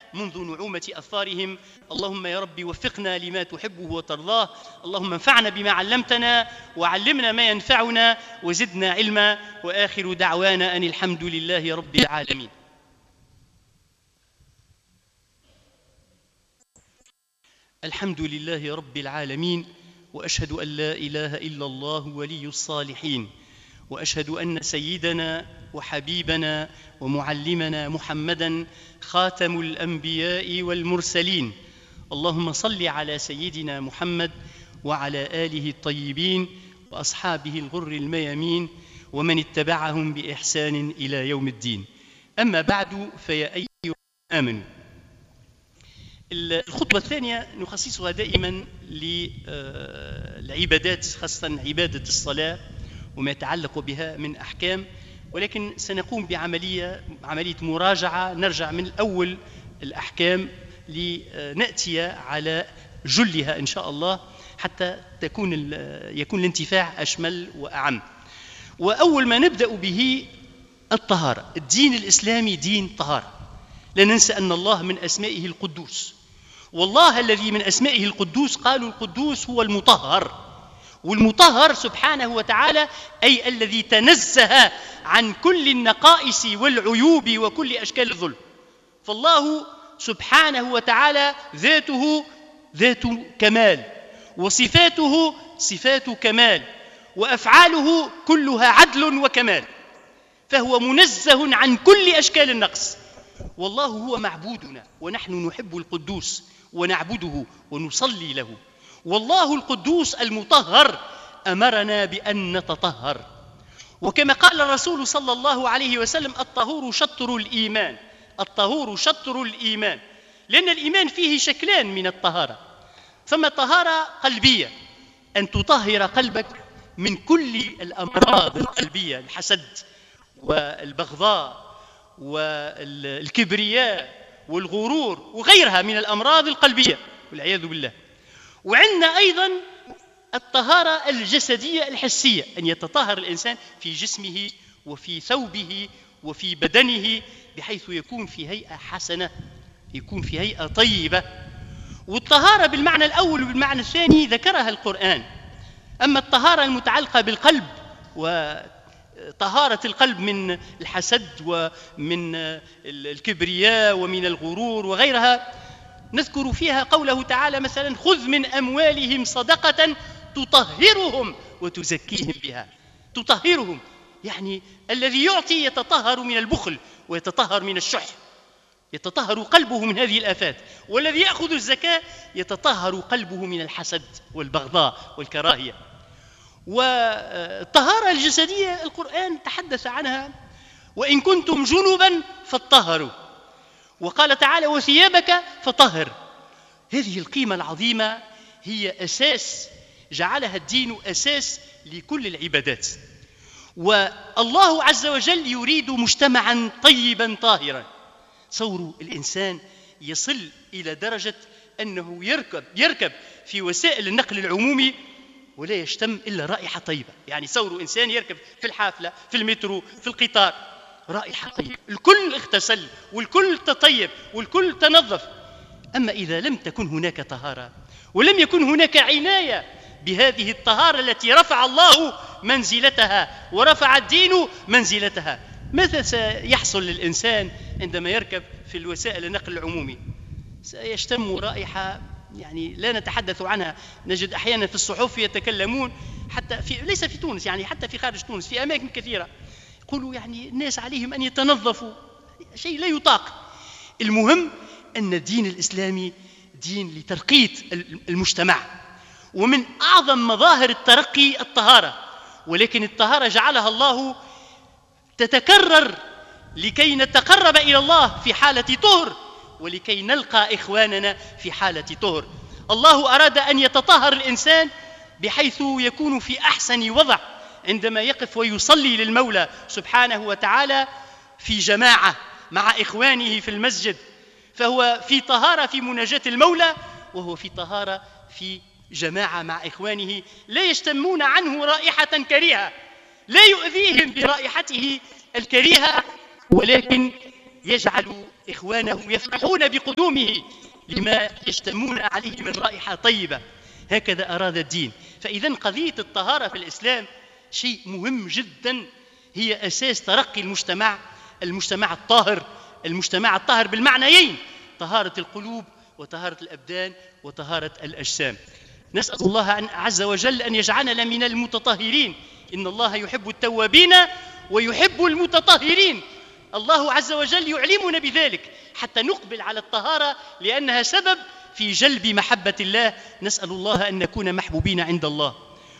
منذ نعومة أظفارهم. اللهم يا رب وفقنا لما تحبه وترضاه. اللهم انفعنا بما علمتنا وعلمنا ما ينفعنا وزدنا علما. وآخر دعوانا أن الحمد لله رب العالمين. الحمد لله رب العالمين، وأشهد أن لا إله إلا الله ولي الصالحين، وأشهد أن سيدنا وحبيبنا ومعلمنا محمدًا خاتم الأنبياء والمرسلين. اللهم صل على سيدنا محمد وعلى آله الطيبين وأصحابه الغر الميامين ومن اتبعهم بإحسان إلى يوم الدين. أما بعد، فيا أيها آمنوا. الخطبة الثانية نخصصها دائما للعبادات، خاصة عبادة الصلاة وما يتعلق بها من أحكام، ولكن سنقوم بعملية مراجعة، نرجع من أول الأحكام لنأتي على جلها إن شاء الله، حتى يكون الانتفاع أشمل وأعم. وأول ما نبدأ به الطهارة. الدين الإسلامي دين طهارة. لا ننسى أن الله من أسمائه القدوس، والله الذي من أسمائه القدوس قالوا القدوس هو المطهر، والمطهر سبحانه وتعالى أي الذي تنزه عن كل النقائص والعيوب وكل أشكال الظلم. فالله سبحانه وتعالى ذاته ذات كمال، وصفاته صفات كمال، وأفعاله كلها عدل وكمال، فهو منزه عن كل أشكال النقص. والله هو معبودنا، ونحن نحب القدوس ونعبده ونصلي له. والله القدوس المطهر أمرنا بأن نتطهر، وكما قال الرسول صلى الله عليه وسلم: الطهور شطر الإيمان. الطهور شطر الإيمان، لأن الإيمان فيه شكلان من الطهارة. ثم طهارة قلبية، أن تطهر قلبك من كل الأمراض القلبية، الحسد والبغضاء والكبرياء والغرور وغيرها من الأمراض القلبية والعياذ بالله. وعندنا أيضا الطهارة الجسدية الحسية، أن يتطهر الإنسان في جسمه وفي ثوبه وفي بدنه بحيث يكون في هيئة حسنة، يكون في هيئة طيبة. والطهارة بالمعنى الأول وبالمعنى الثاني ذكرها القرآن. أما الطهارة المتعلقة بالقلب وطهارة القلب من الحسد ومن الكبرياء ومن الغرور وغيرها، نذكر فيها قوله تعالى مثلا: خذ من أموالهم صدقة تطهرهم وتزكيهم بها. تطهرهم يعني الذي يعطي يتطهر من البخل ويتطهر من الشح، يتطهر قلبه من هذه الآفات، والذي يأخذ الزكاة يتطهر قلبه من الحسد والبغضاء والكراهية. والطهارة الجسدية القرآن تحدث عنها: وإن كنتم جنبا فاطهروا، وقال تعالى: وثيابك فطهر. هذه القيمة العظيمة هي أساس، جعلها الدين أساس لكل العبادات. والله عز وجل يريد مجتمعا طيبا طاهرا. صور الإنسان يصل إلى درجة أنه يركب في وسائل النقل العمومي ولا يشتم إلا رائحة طيبة. يعني صور إنسان يركب في الحافلة، في المترو، في القطار، رائحة طيبة، الكل اغتسل والكل تطيب والكل تنظف. أما إذا لم تكن هناك طهارة ولم يكن هناك عناية بهذه الطهارة التي رفع الله منزلتها ورفع الدين منزلتها، ماذا سيحصل للإنسان عندما يركب في الوسائل النقل العمومي؟ سيشتم رائحة يعني لا نتحدث عنها. نجد أحيانا في الصحف يتكلمون، حتى ليس في تونس، يعني حتى في خارج تونس في أماكن كثيرة، يقولوا يعني الناس عليهم أن يتنظفوا، شيء لا يطاق. المهم أن الدين الإسلامي دين لترقية المجتمع، ومن أعظم مظاهر الترقي الطهارة. ولكن الطهارة جعلها الله تتكرر لكي نتقرب إلى الله في حالة طهر، ولكي نلقى إخواننا في حالة طهر. الله أراد أن يتطهر الإنسان بحيث يكون في أحسن وضع عندما يقف ويصلي للمولى سبحانه وتعالى في جماعة مع إخوانه في المسجد، فهو في طهارة في مناجاة المولى، وهو في طهارة في جماعة مع إخوانه لا يشتمون عنه رائحة كريهة، لا يؤذيهم برائحته الكريهة، ولكن يجعل إخوانه يفرحون بقدومه لما يجتمعون عليه من رائحة طيبة. هكذا أراد الدين. فإذا قضية الطهارة في الإسلام شيء مهم جدا، هي أساس ترقي المجتمع الطاهر، المجتمع الطاهر بالمعنيين: طهارة القلوب وطهارة الأبدان وطهارة الأجسام. نسأل الله عز وجل أن يجعلنا من المتطهرين. إن الله يحب التوابين ويحب المتطهرين. الله عز وجل يعلمنا بذلك حتى نقبل على الطهارة، لأنها سبب في جلب محبة الله. نسأل الله أن نكون محبوبين عند الله.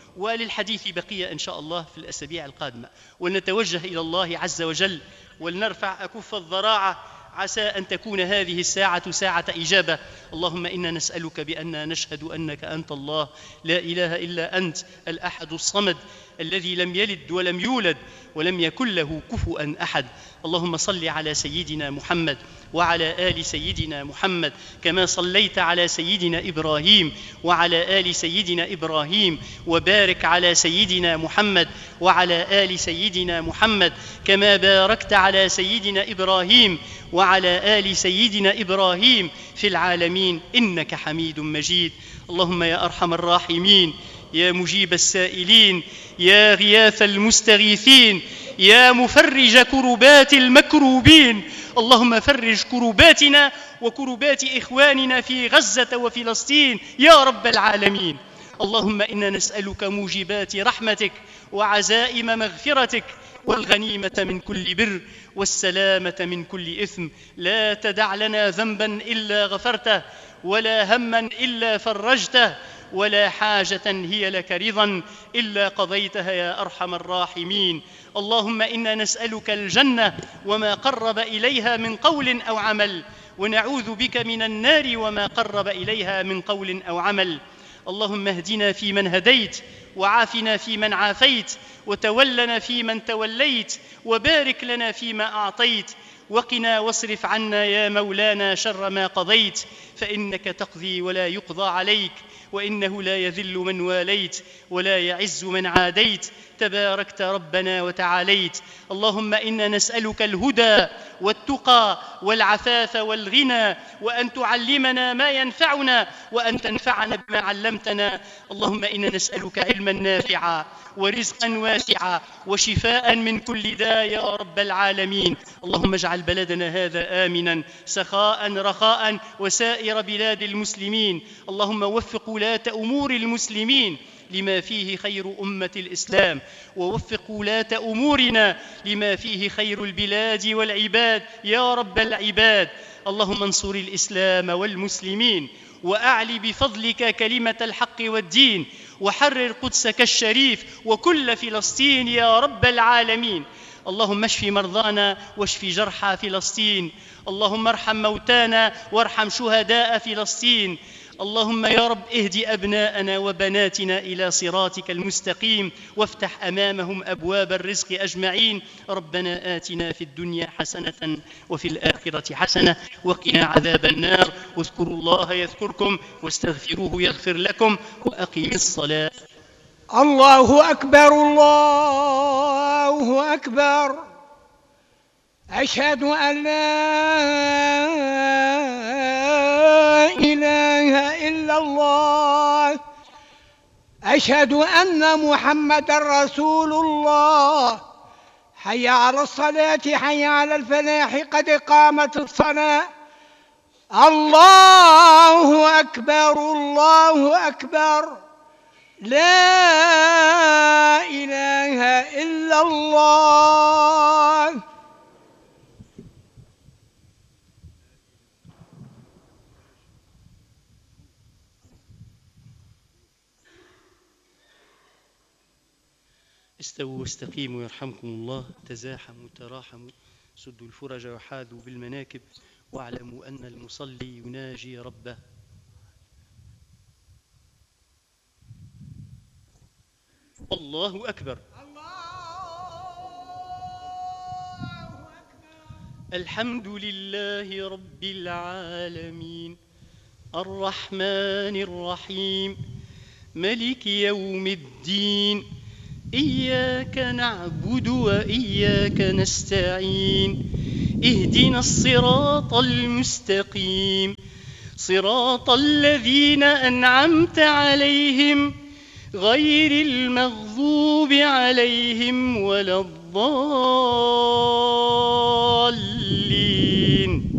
وللحديث بقية إن شاء الله في الأسابيع القادمة، ولنتوجه إلى الله عز وجل ولنرفع أكف الضراعة، عسى أن تكون هذه الساعة ساعة إجابة. اللهم إنا نسألك بأننا نشهد أنك أنت الله لا إله إلا أنت الأحد الصمد الذي لم يلد ولم يولد ولم يكن له كفوا أحد. اللهم صل على سيدنا محمد وعلى آل سيدنا محمد كما صليت على سيدنا إبراهيم وعلى آل سيدنا إبراهيم، وبارك على سيدنا محمد وعلى آل سيدنا محمد كما باركت على سيدنا إبراهيم وعلى آل سيدنا إبراهيم في العالمين إنك حميد مجيد. اللهم يا أرحم الراحمين، يا مجيب السائلين، يا غياث المستغيثين، يا مفرج كربات المكروبين، اللهم فرج كرباتنا وكربات إخواننا في غزة وفلسطين يا رب العالمين. اللهم إنا نسألك موجبات رحمتك وعزائم مغفرتك والغنيمة من كل بر والسلامة من كل إثم. لا تدع لنا ذنبا إلا غفرته، ولا هما إلا فرجته، ولا حاجة هي لك رضا إلا قضيتها يا أرحم الراحمين. اللهم إنا نسألك الجنة وما قرب إليها من قول أو عمل، ونعوذ بك من النار وما قرب إليها من قول أو عمل. اللهم اهدنا فيمن هديت، وعافنا فيمن عافيت، وتولنا فيمن توليت، وبارك لنا فيما أعطيت، وقنا واصرف عنا يا مولانا شر ما قضيت، فإنك تقضي ولا يقضى عليك، وإنه لا يذل من واليت ولا يعز من عاديت، تباركت ربنا وتعاليت. اللهم إنا نسألك الهدى والتقى والعفاف والغنى، وأن تعلمنا ما ينفعنا، وأن تنفعنا بما علمتنا. اللهم إنا نسألك علما نافعا ورزقا واسعا وشفاء من كل داء يا رب العالمين. اللهم اجعل بلدنا هذا آمنا سخاء رخاء وسائر بلاد المسلمين. اللهم وفق ولاة أمور المسلمين لما فيه خير أمة الإسلام، ووفق ولاة أمورنا لما فيه خير البلاد والعباد يا رب العباد. اللهم انصر الإسلام والمسلمين، وأعل بفضلك كلمة الحق والدين، وحرر قدسك الشريف وكل فلسطين يا رب العالمين. اللهم اشف مرضانا واشف جرحى فلسطين. اللهم ارحم موتانا وارحم شهداء فلسطين. اللهم يا رب اهد أبناءنا وبناتنا إلى صراطك المستقيم، وافتح أمامهم أبواب الرزق أجمعين. ربنا آتنا في الدنيا حسنة وفي الآخرة حسنة وقنا عذاب النار. واذكروا الله يذكركم واستغفروه يغفر لكم، وأقيموا الصلاة. الله أكبر الله أكبر. أشهد أن لا إله إلا الله. أشهد أن محمدا رسول الله. حي على الصلاة حي على الفلاح قد قامت الصلاة. الله أكبر الله أكبر. لا إله إلا الله. استووا واستقيموا يرحمكم الله. تزاحموا تراحموا، سدوا الفرج وحاذوا بالمناكب، واعلموا أن المصلي يناجي ربه. الله أكبر. الحمد لله رب العالمين، الرحمن الرحيم، ملك يوم الدين، إياك نعبد وإياك نستعين، اهدنا الصراط المستقيم صراط الذين أنعمت عليهم غير المغضوب عليهم ولا الضالين.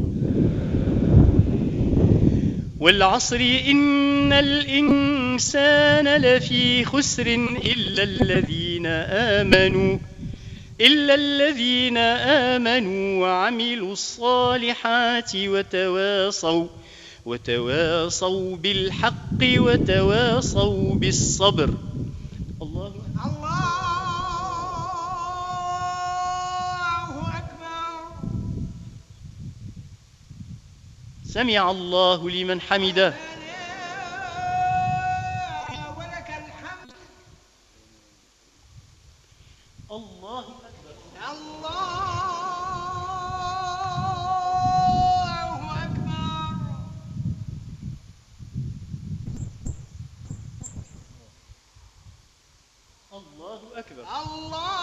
والعصر إن الإنسان لفي خسر إلا الذين آمنوا وعملوا الصالحات وتواصوا بالحق وتواصوا بالصبر. الله أكبر. سمع الله لمن حمده. ولك الحمد. الله أكبر. الله أكبر. الله أكبر. الله